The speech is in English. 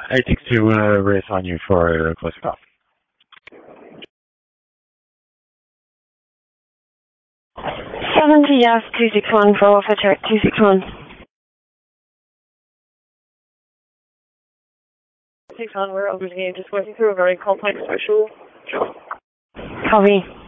862 race on you for close call. 70 yes, 261 for Alpha check 261. 6 on, we're over the game, just working through a very complex social. Copy.